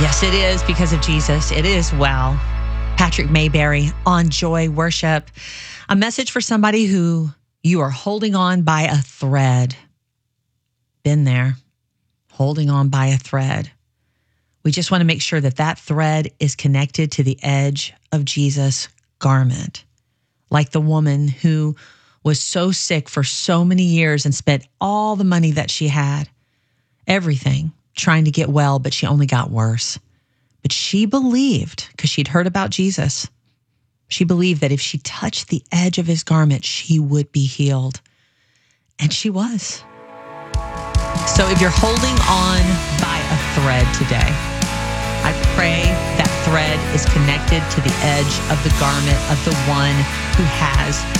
Yes, it is because of Jesus. It is well. Patrick Mayberry on Joy Worship. A message for somebody who you are holding on by a thread. Been there, holding on by a thread. We just want to make sure that that thread is connected to the edge of Jesus' garment. Like the woman who was so sick for so many years and spent all the money that she had, everything, trying to get well, but she only got worse. But she believed, because she'd heard about Jesus, she believed that if she touched the edge of his garment, she would be healed. And she was. So if you're holding on by a thread today, I pray that thread is connected to the edge of the garment of the one who has